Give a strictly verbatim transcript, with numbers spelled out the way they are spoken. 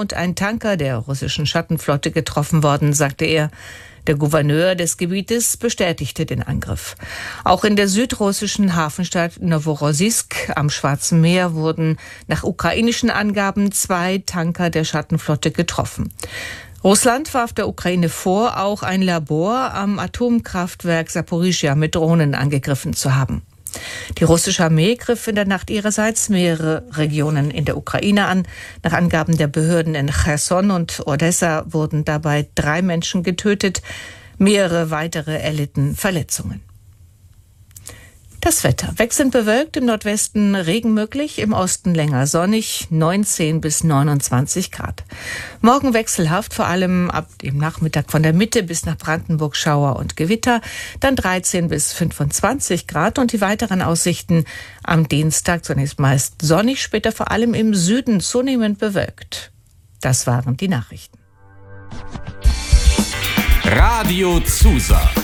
und ein Tanker der russischen Schattenflotte getroffen worden, sagte er. Der Gouverneur des Gebietes bestätigte den Angriff. Auch in der südrussischen Hafenstadt Noworossiysk am Schwarzen Meer wurden nach ukrainischen Angaben zwei Tanker der Schattenflotte getroffen. Russland warf der Ukraine vor, auch ein Labor am Atomkraftwerk Saporischschja mit Drohnen angegriffen zu haben. Die russische Armee griff in der Nacht ihrerseits mehrere Regionen in der Ukraine an. Nach Angaben der Behörden in Cherson und Odessa wurden dabei drei Menschen getötet. Mehrere weitere erlitten Verletzungen. Das Wetter. Wechselnd bewölkt, im Nordwesten Regen möglich, im Osten länger sonnig, neunzehn bis neunundzwanzig Grad. Morgen wechselhaft, vor allem ab dem Nachmittag von der Mitte bis nach Brandenburg Schauer und Gewitter, dann dreizehn bis fünfundzwanzig Grad und die weiteren Aussichten am Dienstag zunächst meist sonnig, später vor allem im Süden zunehmend bewölkt. Das waren die Nachrichten. Radio Zusa.